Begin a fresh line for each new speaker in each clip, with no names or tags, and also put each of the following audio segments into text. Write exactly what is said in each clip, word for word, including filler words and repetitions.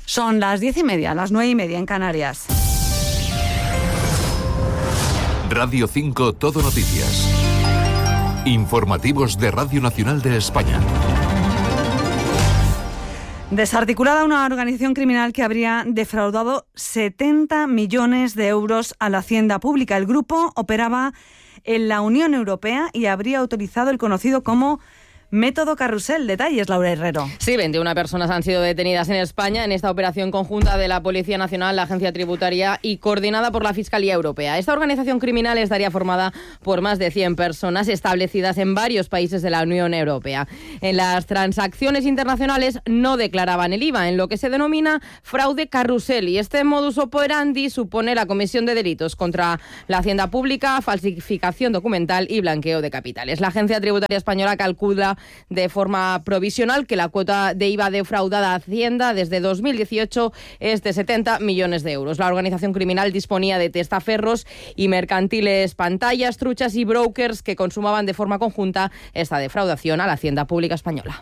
Son las diez y media, las nueve y media en Canarias.
Radio cinco Todo Noticias. Informativos de Radio Nacional de España.
Desarticulada una organización criminal que habría defraudado setenta millones de euros a la hacienda pública. El grupo operaba en la Unión Europea y habría utilizado el conocido como método carrusel. Detalles, Laura Herrero.
Sí, veintiuna personas han sido detenidas en España en esta operación conjunta de la Policía Nacional, la Agencia Tributaria y coordinada por la Fiscalía Europea. Esta organización criminal estaría formada por más de cien personas establecidas en varios países de la Unión Europea. En las transacciones internacionales no declaraban el I V A, en lo que se denomina fraude carrusel, y este modus operandi supone la comisión de delitos contra la hacienda pública, falsificación documental y blanqueo de capitales. La Agencia Tributaria Española calcula de forma provisional que la cuota de I V A defraudada a Hacienda desde dos mil dieciocho es de setenta millones de euros. La organización criminal disponía de testaferros y mercantiles pantallas, truchas y brokers que consumaban de forma conjunta esta defraudación a la Hacienda Pública Española.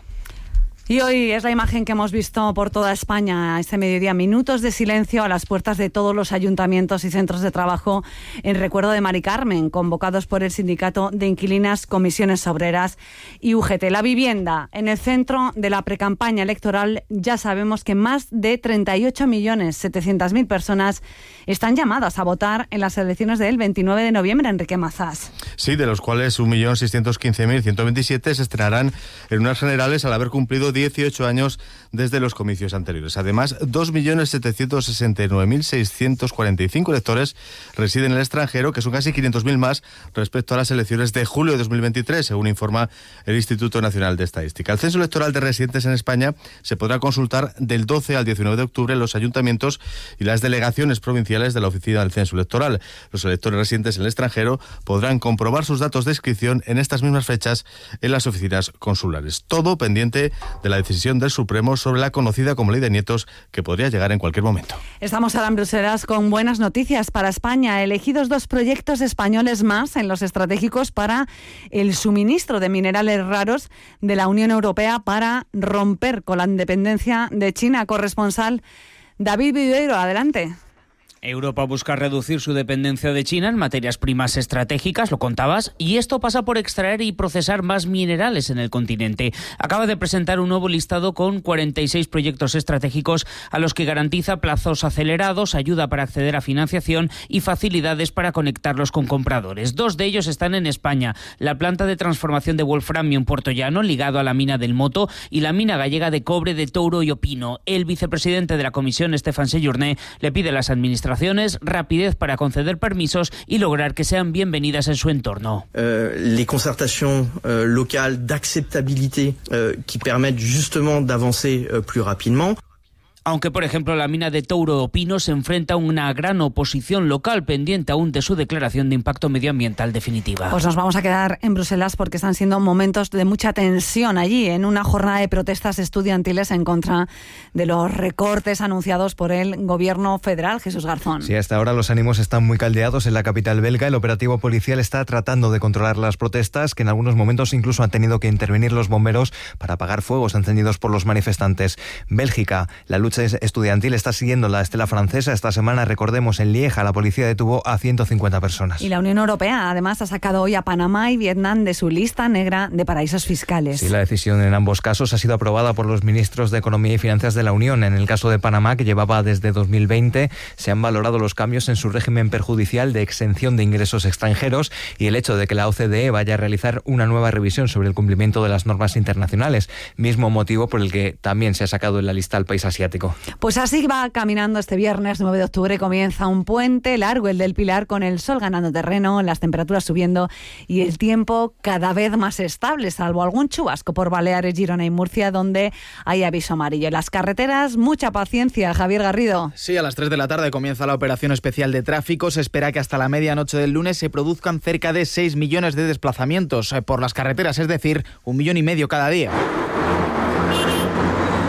Y hoy es la imagen que hemos visto por toda España este mediodía. Minutos de silencio a las puertas de todos los ayuntamientos y centros de trabajo en recuerdo de Mari Carmen, convocados por el Sindicato de Inquilinas, Comisiones Obreras y U G T. La vivienda en el centro de la precampaña electoral. Ya sabemos que más de treinta y ocho millones setecientas mil personas están llamadas a votar en las elecciones del veintinueve de noviembre, Enrique Mazás.
Sí, de los cuales un millón seiscientos quince mil ciento veintisiete se estrenarán en unas generales al haber cumplido dieciocho años desde los comicios anteriores. Además, dos millones setecientos sesenta y nueve mil seiscientos cuarenta y cinco electores residen en el extranjero, que son casi quinientos mil más respecto a las elecciones de julio de dos mil veintitrés, según informa el Instituto Nacional de Estadística. El censo electoral de residentes en España se podrá consultar del doce al diecinueve de octubre en los ayuntamientos y las delegaciones provinciales de la Oficina del Censo Electoral. Los electores residentes en el extranjero podrán comprobar sus datos de inscripción en estas mismas fechas en las oficinas consulares. Todo pendiente de la decisión del Supremo sobre la conocida como Ley de Nietos, que podría llegar en cualquier momento.
Estamos ahora en Bruselas con buenas noticias para España. Elegidos dos proyectos españoles más en los estratégicos para el suministro de minerales raros de la Unión Europea para romper con la independencia de China. Corresponsal David Viveiro, adelante.
Europa busca reducir su dependencia de China en materias primas estratégicas, lo contabas, y esto pasa por extraer y procesar más minerales en el continente. Acaba de presentar un nuevo listado con cuarenta y seis proyectos estratégicos a los que garantiza plazos acelerados, ayuda para acceder a financiación y facilidades para conectarlos con compradores. Dos de ellos están en España: la planta de transformación de wolframio en Puerto Llano, ligado a la mina del Moto, y la mina gallega de cobre de Touro y Opino. El vicepresidente de la Comisión, Stéphane Séjourné, le pide a las administraciones rapidez para conceder permisos y lograr que sean bienvenidas en su entorno.
Euh, les concertations euh, locales d'acceptabilité euh, qui permettent justement d'avancer euh, plus rapidement.
Aunque, por ejemplo, la mina de Touro Opino se enfrenta a una gran oposición local pendiente aún de su declaración de impacto medioambiental definitiva.
Pues nos vamos a quedar en Bruselas porque están siendo momentos de mucha tensión allí, en una jornada de protestas estudiantiles en contra de los recortes anunciados por el gobierno federal. Jesús Garzón.
Sí, hasta ahora los ánimos están muy caldeados en la capital belga. El operativo policial está tratando de controlar las protestas, que en algunos momentos incluso han tenido que intervenir los bomberos para apagar fuegos encendidos por los manifestantes. Bélgica, la lucha estudiantil está siguiendo la estela francesa. Esta semana, recordemos, en Lieja la policía detuvo a ciento cincuenta personas.
Y la Unión Europea además ha sacado hoy a Panamá y Vietnam de su lista negra de paraísos fiscales.
Sí, la decisión en ambos casos ha sido aprobada por los ministros de Economía y Finanzas de la Unión. En el caso de Panamá, que llevaba desde dos mil veinte, se han valorado los cambios en su régimen perjudicial de exención de ingresos extranjeros y el hecho de que la O C D E vaya a realizar una nueva revisión sobre el cumplimiento de las normas internacionales, mismo motivo por el que también se ha sacado en la lista al país asiático.
Pues así va caminando este viernes nueve de octubre. Comienza un puente largo, el del Pilar, con el sol ganando terreno, las temperaturas subiendo y el tiempo cada vez más estable, salvo algún chubasco por Baleares, Girona y Murcia, donde hay aviso amarillo. En las carreteras, mucha paciencia. Javier Garrido.
Sí, a las tres de la tarde comienza la operación especial de tráfico. Se espera que hasta la medianoche del lunes se produzcan cerca de seis millones de desplazamientos por las carreteras, es decir, un millón y medio cada día.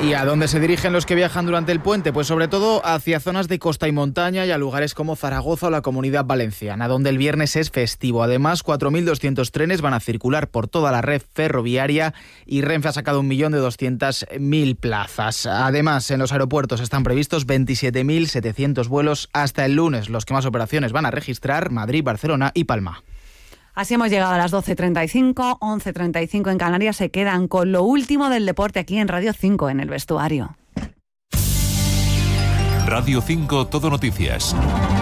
¿Y a dónde se dirigen los que viajan durante el puente? Pues sobre todo hacia zonas de costa y montaña y a lugares como Zaragoza o la Comunidad Valenciana, donde el viernes es festivo. Además, cuatro mil doscientos trenes van a circular por toda la red ferroviaria y Renfe ha sacado un millón doscientas mil plazas. Además, en los aeropuertos están previstos veintisiete mil setecientos vuelos hasta el lunes. Los que más operaciones van a registrar: Madrid, Barcelona y Palma.
Así hemos llegado a las doce treinta y cinco, once treinta y cinco en Canarias. Se quedan con lo último del deporte aquí en Radio cinco, en El Vestuario.
Radio cinco Todo Noticias.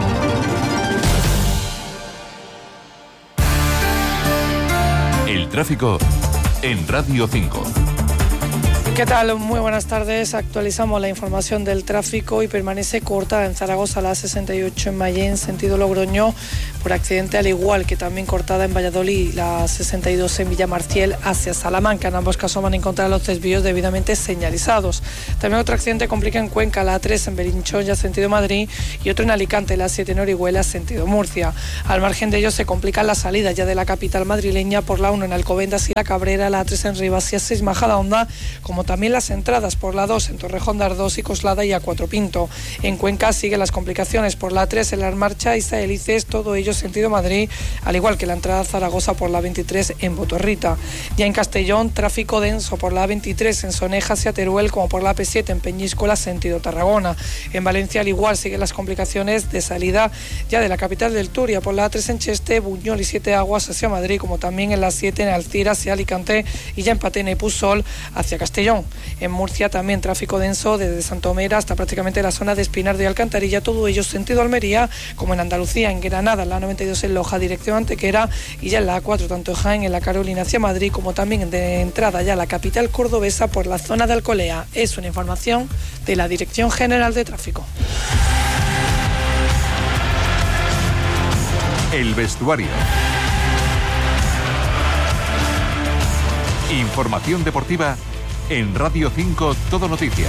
El tráfico en Radio cinco.
¿Qué tal? Muy buenas tardes. Actualizamos la información del tráfico y permanece cortada en Zaragoza la sesenta y ocho en Mayén, sentido Logroño, por accidente, al igual que también cortada en Valladolid la sesenta y dos en Villamarciel hacia Salamanca. En ambos casos van a encontrar los desvíos debidamente señalizados. También otro accidente complica en Cuenca, la A tres en Belinchón, ya sentido Madrid, y otro en Alicante, la siete en Orihuela, sentido Murcia. Al margen de ellos se complican las salidas ya de la capital madrileña por la uno en Alcobendas y la Cabrera, la A tres en Rivas y A seis Majadahonda, como también las entradas por la dos en Torrejón de Ardoz y Coslada y A cuatro Pinto. En Cuenca siguen las complicaciones por la A tres en La Marcha y Saelices, todo ello sentido Madrid, al igual que la entrada a Zaragoza por la veintitrés en Botorrita. Ya en Castellón, tráfico denso por la A veintitrés en Sonejas y a Teruel, como por la A P siete en Peñíscola, sentido Tarragona. En Valencia, al igual, siguen las complicaciones de salida ya de la capital del Turia por la A tres en Cheste, Buñol y Siete Aguas hacia Madrid, como también en la siete en Alcira hacia Alicante y ya en Patena y Pusol hacia Castellón. En Murcia también tráfico denso desde Santomera hasta prácticamente la zona de Espinar de Alcantarilla, todo ello sentido Almería, como en Andalucía, en Granada, la noventa y dos en Loja, dirección Antequera, y ya en la A cuatro, tanto en Jaén, en la Carolina hacia Madrid, como también de entrada ya a la capital cordobesa por la zona de Alcolea. Es una información de la Dirección General de Tráfico.
El Vestuario. Información deportiva en Radio cinco Todo Noticias.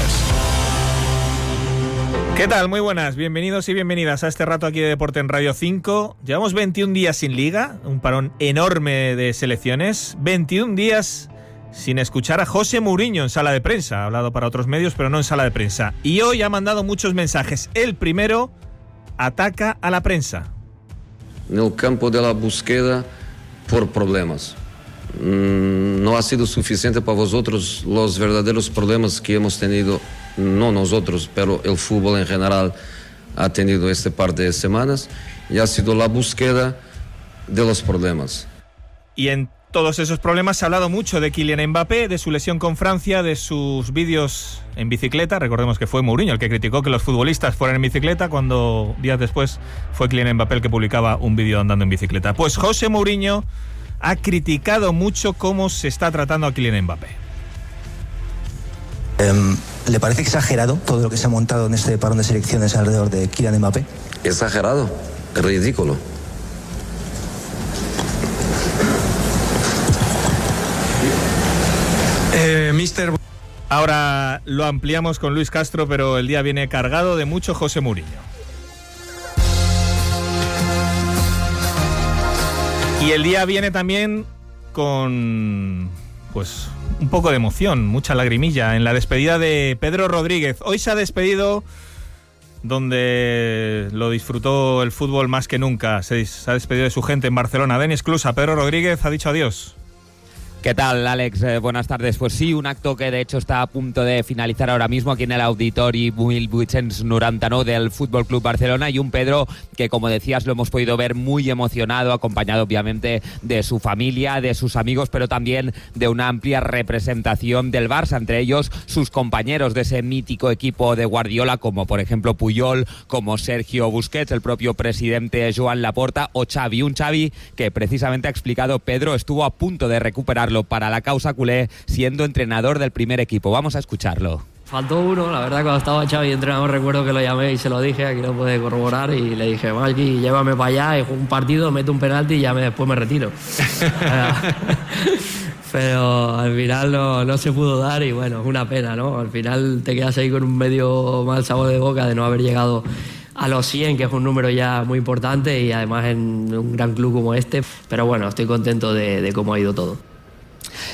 ¿Qué tal? Muy buenas, bienvenidos y bienvenidas a este rato aquí de Deporte en Radio cinco. Llevamos veintiún días sin liga, un parón enorme de selecciones, veintiún días sin escuchar a José Mourinho en sala de prensa. Ha hablado para otros medios, pero no en sala de prensa. Y hoy ha mandado muchos mensajes. El primero ataca a la prensa.
En el campo de la búsqueda por problemas. No ha sido suficiente para vosotros los verdaderos problemas que hemos tenido, no nosotros, pero el fútbol en general ha tenido este par de semanas, y ha sido la búsqueda de los problemas.
Y en todos esos problemas se ha hablado mucho de Kylian Mbappé, de su lesión con Francia, de sus vídeos en bicicleta. Recordemos que fue Mourinho el que criticó que los futbolistas fueran en bicicleta, cuando días después fue Kylian Mbappé el que publicaba un vídeo andando en bicicleta. Pues José Mourinho ha criticado mucho cómo se está tratando a Kylian Mbappé.
Um, ¿Le parece exagerado todo lo que se ha montado en este parón de selecciones alrededor de Kylian Mbappé?
Exagerado, ridículo.
Eh, mister Ahora lo ampliamos con Luis Castro, pero el día viene cargado de mucho José Mourinho. Y el día viene también con, pues, un poco de emoción, mucha lagrimilla en la despedida de Pedro Rodríguez. Hoy se ha despedido donde lo disfrutó el fútbol más que nunca. Se, se ha despedido de su gente en Barcelona. Denis Clusa, Pedro Rodríguez ha dicho adiós.
¿Qué tal, Alex? Eh, buenas tardes. Pues sí, un acto que de hecho está a punto de finalizar ahora mismo aquí en el Auditori mil vuit-cents noranta-nou del Fútbol Club Barcelona, y un Pedro que, como decías, lo hemos podido ver muy emocionado, acompañado obviamente de su familia, de sus amigos, pero también de una amplia representación del Barça, entre ellos sus compañeros de ese mítico equipo de Guardiola, como por ejemplo Puyol, como Sergio Busquets, el propio presidente Joan Laporta o Xavi. Un Xavi que precisamente ha explicado Pedro estuvo a punto de recuperarlo para la causa culé, siendo entrenador del primer equipo. Vamos a escucharlo.
Faltó uno, la verdad, cuando estaba Xavi entrenador recuerdo que lo llamé y se lo dije, aquí lo puede corroborar, y le dije, Malky, llévame para allá, y juego un partido, meto un penalti y ya me, después me retiro. Pero al final no, no se pudo dar y bueno, es una pena, ¿no? Al final te quedas ahí con un medio mal sabor de boca de no haber llegado a los cien, que es un número ya muy importante y además en un gran club como este. Pero bueno, estoy contento de, de cómo ha ido todo.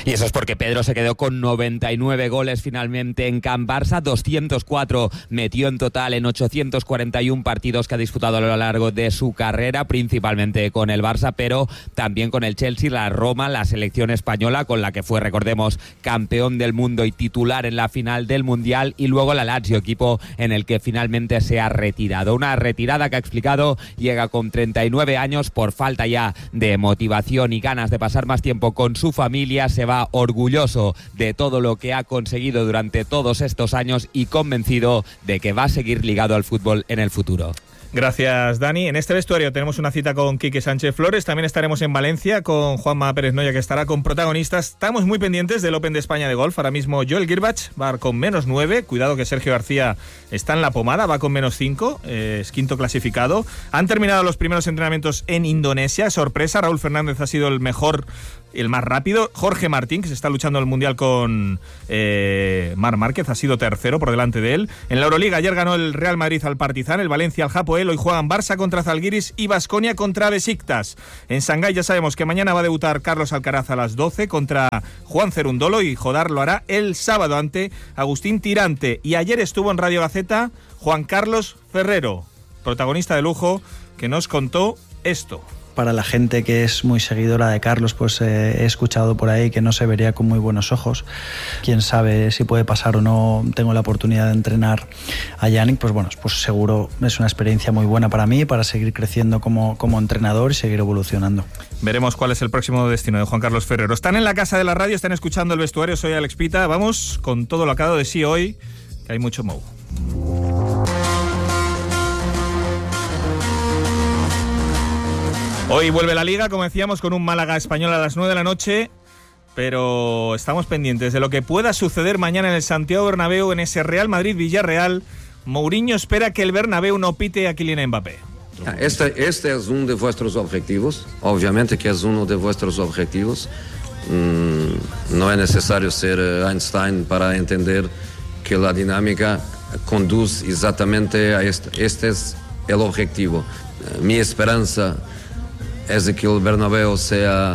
Y eso es porque Pedro se quedó con noventa y nueve goles finalmente en Can Barça, doscientos cuatro metió en total en ochocientos cuarenta y uno partidos que ha disputado a lo largo de su carrera, principalmente con el Barça, pero también con el Chelsea, la Roma, la selección española, con la que fue, recordemos, campeón del mundo y titular en la final del Mundial, y luego la Lazio, equipo en el que finalmente se ha retirado. Una retirada que ha explicado llega con treinta y nueve años por falta ya de motivación y ganas de pasar más tiempo con su familia. Se va orgulloso de todo lo que ha conseguido durante todos estos años y convencido de que va a seguir ligado al fútbol en el futuro.
Gracias, Dani. En este vestuario tenemos una cita con Quique Sánchez Flores. También estaremos en Valencia con Juanma Pérez Noya, que estará con protagonistas. Estamos muy pendientes del Open de España de golf. Ahora mismo Joel Girbach va con menos nueve. Cuidado que Sergio García está en la pomada, va con menos cinco. Eh, es quinto clasificado. Han terminado los primeros entrenamientos en Indonesia. Sorpresa, Raúl Fernández ha sido el mejor, el más rápido. Jorge Martín, que se está luchando el Mundial con eh, Marc Márquez, ha sido tercero por delante de él. En la Euroliga ayer ganó el Real Madrid al Partizan, el Valencia al Hapoel. Hoy juegan Barça contra Zalgiris y Baskonia contra Besiktas. En Shanghái ya sabemos que mañana va a debutar Carlos Alcaraz a las doce contra Juan Cerundolo, y Jodar lo hará el sábado ante Agustín Tirante. Y ayer estuvo en Radio Gaceta Juan Carlos Ferrero, protagonista de lujo, que nos contó esto.
Para la gente que es muy seguidora de Carlos, pues eh, he escuchado por ahí que no se vería con muy buenos ojos. Quién sabe si puede pasar o no. Tengo la oportunidad de entrenar a Yannick, pues bueno, pues seguro es una experiencia muy buena para mí, para seguir creciendo como, como entrenador y seguir evolucionando.
Veremos cuál es el próximo destino de Juan Carlos Ferrero. Están en la casa de la radio, están escuchando el vestuario. Soy Alex Pita. Vamos con todo lo que ha dado de sí hoy, que hay mucho mow. Hoy vuelve la Liga, como decíamos, con un Málaga Español a las nueve de la noche, pero estamos pendientes de lo que pueda suceder mañana en el Santiago Bernabéu, en ese Real Madrid-Villarreal. Mourinho espera que el Bernabéu no pite a Kylian Mbappé.
Este, este es uno de vuestros objetivos, obviamente que es uno de vuestros objetivos. Mm, no es necesario ser Einstein para entender que la dinámica conduce exactamente a esto. Este es el objetivo. Mi esperanza es de que el Bernabéu sea,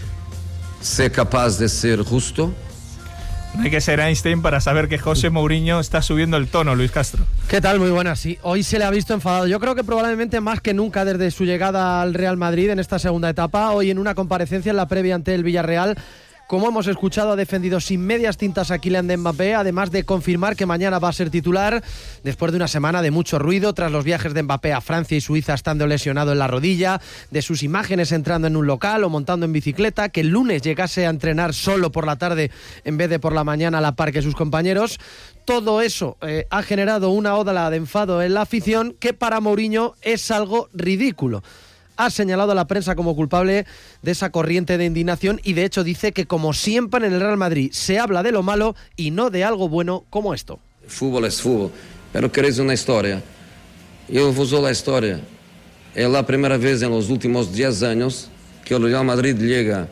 sea capaz de ser justo.
No hay que ser Einstein para saber que José Mourinho está subiendo el tono, Luis Castro.
¿Qué tal? Muy buenas, sí. Hoy se le ha visto enfadado. Yo creo que probablemente más que nunca desde su llegada al Real Madrid en esta segunda etapa. Hoy en una comparecencia en la previa ante el Villarreal, como hemos escuchado, ha defendido sin medias tintas a Kylian Mbappé, además de confirmar que mañana va a ser titular después de una semana de mucho ruido tras los viajes de Mbappé a Francia y Suiza estando lesionado en la rodilla, de sus imágenes entrando en un local o montando en bicicleta, que el lunes llegase a entrenar solo por la tarde en vez de por la mañana a la par que sus compañeros. Todo eso eh, ha generado una ola de enfado en la afición que para Mourinho es algo ridículo. Ha señalado a la prensa como culpable de esa corriente de indignación y de hecho dice que, como siempre en el Real Madrid, se habla de lo malo y no de algo bueno como esto.
Fútbol es fútbol, pero queréis una historia. Yo os doy la historia. Es la primera vez en los últimos diez años que el Real Madrid llega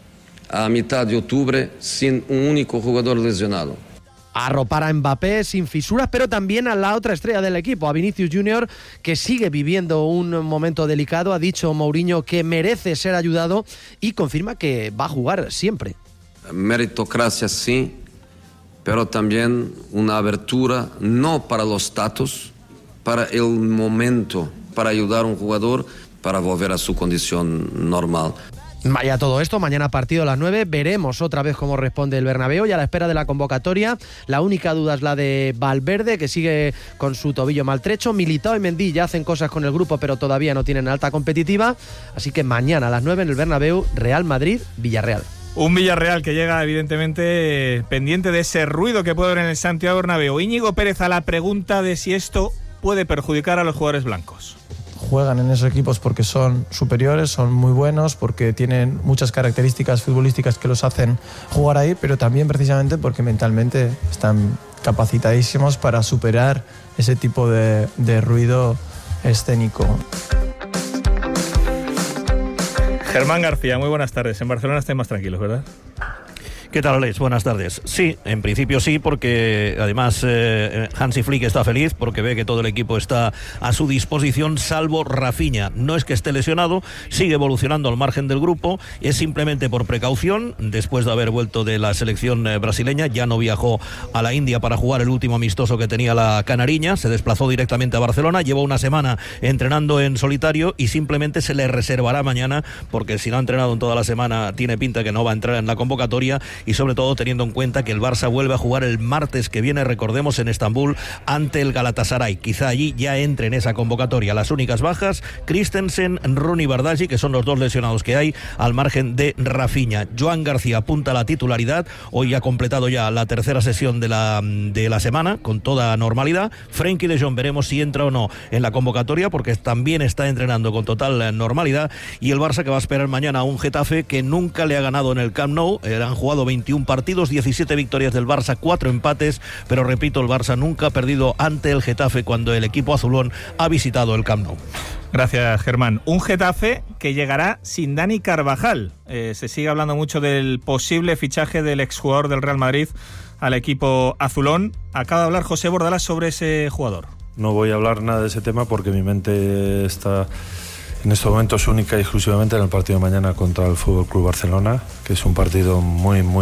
a mitad de octubre sin un único jugador lesionado.
Arropar a Mbappé sin fisuras, pero también a la otra estrella del equipo, a Vinicius Junior, que sigue viviendo un momento delicado. Ha dicho Mourinho que merece ser ayudado y confirma que va a jugar siempre.
Meritocracia sí, pero también una abertura no para los status, para el momento, para ayudar a un jugador para volver a su condición normal.
Vaya todo esto, mañana partido a las nueve, veremos otra vez cómo responde el Bernabéu y a la espera de la convocatoria. La única duda es la de Valverde, que sigue con su tobillo maltrecho. Militao y Mendy ya hacen cosas con el grupo, pero todavía no tienen alta competitiva. Así que mañana a las nueve en el Bernabéu, Real Madrid-Villarreal.
Un Villarreal que llega evidentemente pendiente de ese ruido que puede haber en el Santiago Bernabéu. Íñigo Pérez a la pregunta de si esto puede perjudicar a los jugadores blancos.
Juegan en esos equipos porque son superiores, son muy buenos, porque tienen muchas características futbolísticas que los hacen jugar ahí, pero también precisamente porque mentalmente están capacitadísimos para superar ese tipo de, de ruido escénico.
Germán García, muy buenas tardes. En Barcelona estén más tranquilos, ¿verdad?
¿Qué tal, Alex? Buenas tardes. Sí, en principio sí, porque además eh, Hansi Flick está feliz porque ve que todo el equipo está a su disposición, salvo Rafinha. No es que esté lesionado, sigue evolucionando al margen del grupo, es simplemente por precaución, después de haber vuelto de la selección eh, brasileña, ya no viajó a la India para jugar el último amistoso que tenía la Canariña, se desplazó directamente a Barcelona, llevó una semana entrenando en solitario y simplemente se le reservará mañana, porque si no ha entrenado en toda la semana tiene pinta que no va a entrar en la convocatoria, y sobre todo teniendo en cuenta que el Barça vuelve a jugar el martes que viene, recordemos, en Estambul ante el Galatasaray. Quizá allí ya entre en esa convocatoria. Las únicas bajas, Christensen, Rooney, Bardghji, que son los dos lesionados que hay, al margen de Rafinha. Joan García apunta a la titularidad, hoy ha completado ya la tercera sesión de la, de la semana con toda normalidad. Frenkie de Jong veremos si entra o no en la convocatoria, porque también está entrenando con total normalidad, y el Barça que va a esperar mañana a un Getafe que nunca le ha ganado en el Camp Nou. Eh, han jugado veintiún partidos, diecisiete victorias del Barça, cuatro empates, pero repito, el Barça nunca ha perdido ante el Getafe cuando el equipo azulón ha visitado el Camp Nou.
Gracias, Germán. Un Getafe que llegará sin Dani Carvajal. Eh, se sigue hablando mucho del posible fichaje del exjugador del Real Madrid al equipo azulón. Acaba de hablar José Bordalás sobre ese jugador.
No voy a hablar nada de ese tema porque mi mente está en estos momentos única y exclusivamente en el partido de mañana contra el F C Barcelona, que es un partido muy, muy